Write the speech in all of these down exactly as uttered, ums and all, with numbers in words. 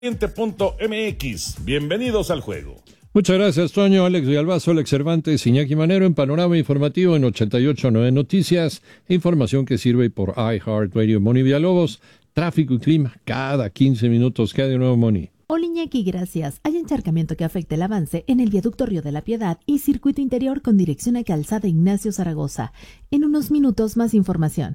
punto m x. Bienvenidos al juego. Muchas gracias, Toño, Alex Villalbazo, Alex Cervantes, Iñaki Manero en Panorama Informativo en ochenta y ocho punto nueve Noticias. Información que sirve por iHeartRadio. Moni Villalobos, tráfico y clima cada quince minutos. ¿Qué hay de nuevo, Moni? Hola, Iñaki, gracias. Hay encharcamiento que afecta el avance en el viaducto Río de la Piedad y circuito interior con dirección a Calzada Ignacio Zaragoza. En unos minutos más información.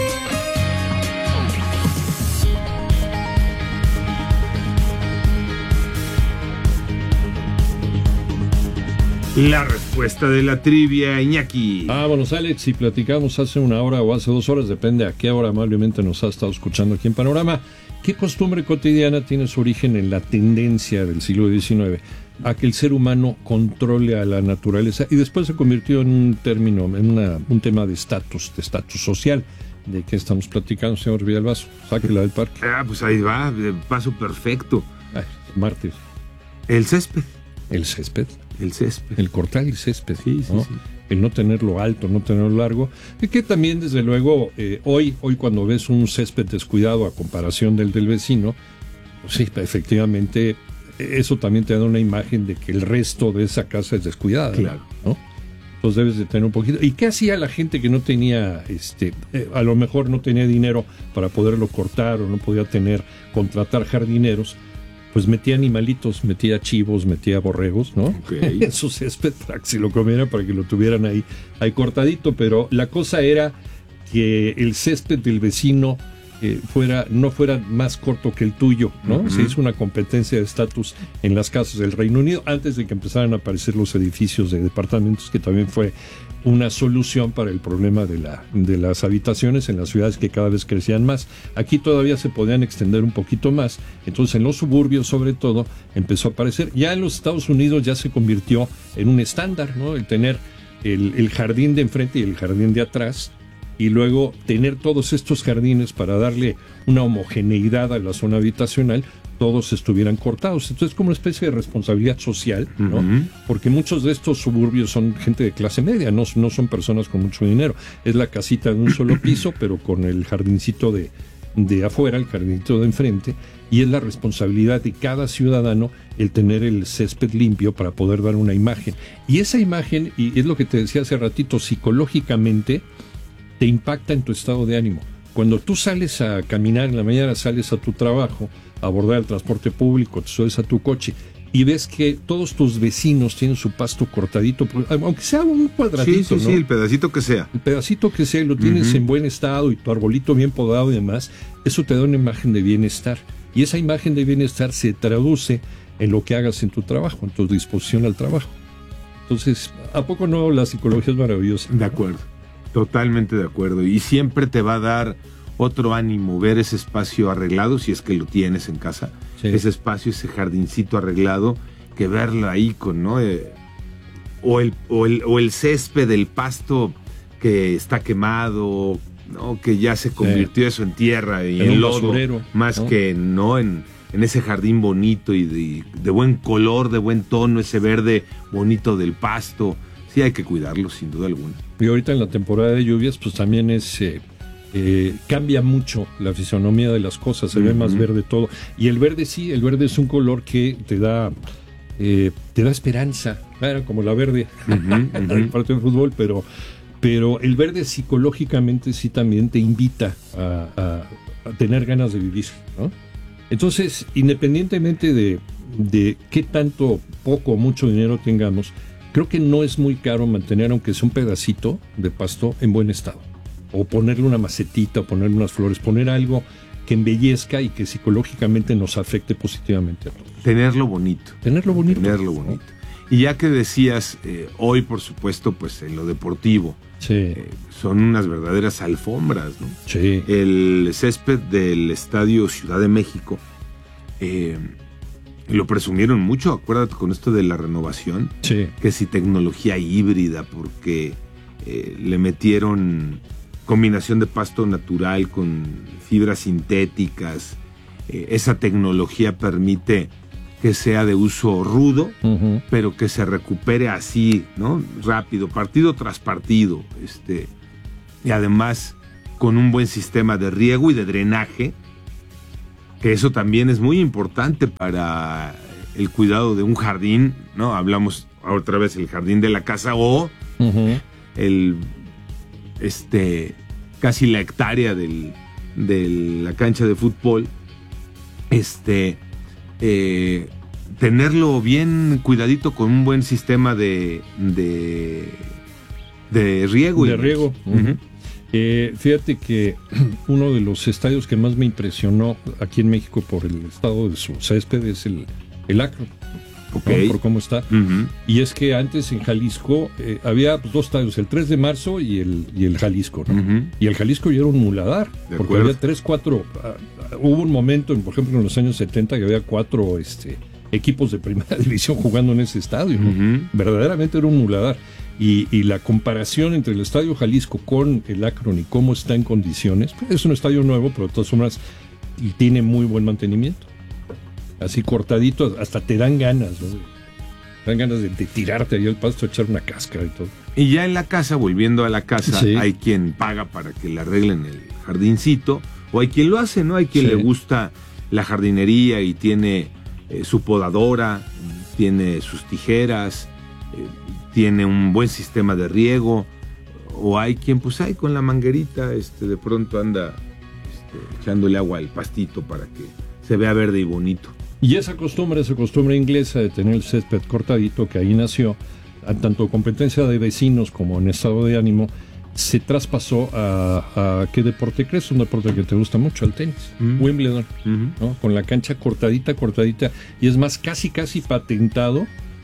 La respuesta de la trivia, Iñaki. Vámonos, Alex, si platicamos hace una hora o hace dos horas, depende a qué hora amablemente nos ha estado escuchando aquí en Panorama. ¿Qué costumbre cotidiana tiene su origen en la tendencia del siglo diecinueve a que el ser humano controle a la naturaleza y después se convirtió en un término, en una, un tema de estatus, de estatus social? ¿De qué estamos platicando, señor Villalbazo? Sáquela del parque. Ah, pues ahí va, de paso perfecto. Ay, mártir. El césped. El césped. El césped. El cortar el césped, sí, sí, ¿no? sí. El no tenerlo alto, no tenerlo largo. Y que también, desde luego, eh, hoy, hoy cuando ves un césped descuidado a comparación del del vecino, pues sí, efectivamente, eso también te da una imagen de que el resto de esa casa es descuidada. Claro. ¿No? Entonces debes de tener un poquito. ¿Y qué hacía la gente que no tenía, este, eh, a lo mejor no tenía dinero para poderlo cortar o no podía tener, contratar jardineros? Pues metía animalitos, metía chivos, metía borregos, ¿no? Okay. En su césped para que se lo comieran, para que lo tuvieran ahí, ahí cortadito. Pero la cosa era que el césped del vecino eh, fuera, no fuera más corto que el tuyo, ¿no? Uh-huh. Se hizo una competencia de estatus en las casas del Reino Unido antes de que empezaran a aparecer los edificios de departamentos, que también fue una solución para el problema de, la, de las habitaciones en las ciudades que cada vez crecían más. Aquí todavía se podían extender un poquito más, entonces en los suburbios sobre todo empezó a aparecer. Ya en los Estados Unidos ya se convirtió en un estándar, ¿no? El tener el, el jardín de enfrente y el jardín de atrás, y luego tener todos estos jardines para darle una homogeneidad a la zona habitacional, todos estuvieran cortados. Entonces, como una especie de responsabilidad social, ¿no? Uh-huh. Porque muchos de estos suburbios son gente de clase media, no, no son personas con mucho dinero. Es la casita de un solo piso, pero con el jardincito de, de afuera, el jardincito de enfrente, y es la responsabilidad de cada ciudadano el tener el césped limpio para poder dar una imagen. Y esa imagen, y es lo que te decía hace ratito, psicológicamente te impacta en tu estado de ánimo. Cuando tú sales a caminar en la mañana, sales a tu trabajo, a abordar el transporte público, te subes a tu coche y ves que todos tus vecinos tienen su pasto cortadito, aunque sea un cuadradito, sí, sí, ¿no? Sí, el pedacito que sea. El pedacito que sea, lo tienes uh-huh. en buen estado y tu arbolito bien podado y demás, eso te da una imagen de bienestar. Y esa imagen de bienestar se traduce en lo que hagas en tu trabajo, en tu disposición al trabajo. Entonces, ¿a poco no la psicología es maravillosa? De acuerdo. Totalmente de acuerdo. Y siempre te va a dar otro ánimo ver ese espacio arreglado, si es que lo tienes en casa. Sí. Ese espacio, ese jardincito arreglado, que verlo ahí con, ¿no? Eh, o, el, o, el, o el césped, el pasto que está quemado, ¿no? Que ya se convirtió sí. eso en tierra y en, en lodo. Basurero, más ¿no? que no en, en ese jardín bonito y de, de buen color, de buen tono, ese verde bonito del pasto. Sí, hay que cuidarlo, sin duda alguna. Y ahorita en la temporada de lluvias, pues también es eh, eh, cambia mucho la fisonomía de las cosas, se uh-huh. ve más verde todo. Y el verde sí, el verde es un color que te da eh, te da esperanza, claro, como la verde uh-huh, uh-huh. del partido de fútbol, pero, pero el verde psicológicamente sí también te invita a, a, a tener ganas de vivir, ¿no? Entonces, independientemente de, de qué tanto, poco o mucho dinero tengamos, creo que no es muy caro mantener, aunque sea un pedacito de pasto, en buen estado. O ponerle una macetita, o ponerle unas flores, poner algo que embellezca y que psicológicamente nos afecte positivamente a todos. Tenerlo bonito. Tenerlo bonito. Tenerlo bonito. ¿No? Y ya que decías, eh, hoy por supuesto, pues en lo deportivo, sí. eh, son unas verdaderas alfombras, ¿no? Sí. El césped del Estadio Ciudad de México, eh, lo presumieron mucho, acuérdate con esto de la renovación, sí. que si tecnología híbrida, porque eh, le metieron combinación de pasto natural con fibras sintéticas, eh, esa tecnología permite que sea de uso rudo, uh-huh. pero que se recupere así, ¿no? Rápido, partido tras partido, este, y además con un buen sistema de riego y de drenaje, que eso también es muy importante para el cuidado de un jardín, ¿no? Hablamos otra vez el jardín de la casa o uh-huh. el este casi la hectárea del, de la cancha de fútbol. Este eh, tenerlo bien cuidadito con un buen sistema de de, de riego. De riego. Uh-huh. Eh, fíjate que uno de los estadios que más me impresionó aquí en México por el estado de su césped es el, el Akron, okay. ¿no? Por cómo está. Uh-huh. Y es que antes en Jalisco eh, había pues, dos estadios, el tres de marzo y el, y el Jalisco, ¿no? Uh-huh. Y el Jalisco ya era un muladar, de porque acuerdo. Había tres, cuatro, uh, uh, hubo un momento, por ejemplo en los años setenta, que había cuatro este, equipos de primera división jugando en ese estadio, ¿no? Uh-huh. Verdaderamente era un muladar. Y, y la comparación entre el Estadio Jalisco con el Akron y cómo está en condiciones, pues es un estadio nuevo, pero de todas formas y tiene muy buen mantenimiento. Así cortadito, hasta te dan ganas, ¿no? Te dan ganas de, de tirarte ahí al pasto, echar una cáscara y todo. Y ya en la casa, volviendo a la casa, sí. hay quien paga para que le arreglen el jardincito, o hay quien lo hace, ¿no? Hay quien sí. le gusta la jardinería y tiene eh, su podadora, tiene sus tijeras, eh, tiene un buen sistema de riego, o hay quien pues ahí con la manguerita este, de pronto anda este, echándole agua al pastito para que se vea verde y bonito. Y esa costumbre, esa costumbre inglesa de tener el césped cortadito, que ahí nació, tanto competencia de vecinos como en estado de ánimo, se traspasó a, a ¿qué deporte crees? Un deporte que te gusta mucho, el tenis, mm. Wimbledon, mm-hmm. ¿no? Con la cancha cortadita, cortadita, y es más, casi, casi patentado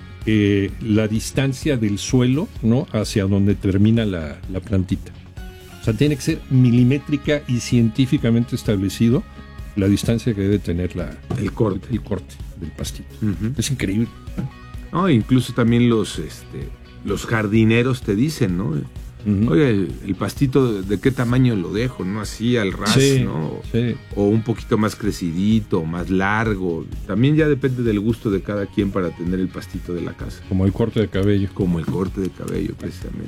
Eh, la distancia del suelo, ¿no? Hacia donde termina la, la plantita. O sea, tiene que ser milimétrica y científicamente establecido la distancia que debe tener la, el corte, el, el corte del pastito. Uh-huh. Es increíble. No, incluso también los, este, los jardineros te dicen, ¿no? Uh-huh. Oye, el, el pastito, ¿de qué tamaño lo dejo? ¿No? Así al ras, sí, ¿no? Sí. O un poquito más crecidito, más largo. También ya depende del gusto de cada quien para tener el pastito de la casa. Como el corte de cabello. Como el corte de cabello, precisamente.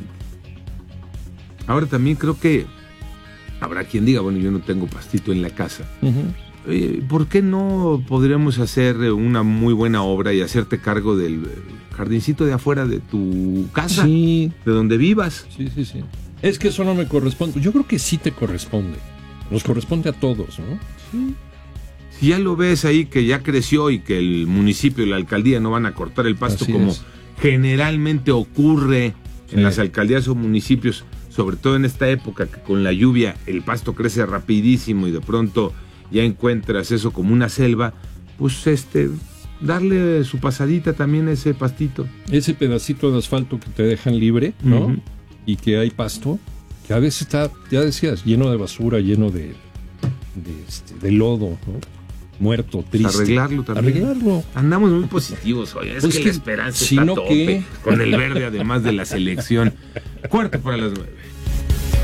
Ahora también creo que habrá quien diga, bueno, yo no tengo pastito en la casa. Uh-huh. Oye, ¿por qué no podríamos hacer una muy buena obra y hacerte cargo del jardincito de afuera de tu casa? Sí. De donde vivas. Sí, sí, sí. Es que eso no me corresponde. Yo creo que sí te corresponde. Nos corresponde a todos, ¿no? Sí. Si ya lo ves ahí que ya creció y que el municipio y la alcaldía no van a cortar el pasto Así como es. generalmente ocurre en sí. las alcaldías o municipios, sobre todo en esta época que con la lluvia el pasto crece rapidísimo y de pronto ya encuentras eso como una selva, pues este, darle su pasadita también a ese pastito. Ese pedacito de asfalto que te dejan libre, ¿no? Uh-huh. Y que hay pasto, que a veces está, ya decías, lleno de basura, lleno de, de, este, de lodo, ¿no? Muerto, triste. Arreglarlo también. Arreglarlo. Andamos muy positivos hoy. Es pues que, que la esperanza si está no a tope. Que... Con el verde, además de la selección. Cuarto para las nueve.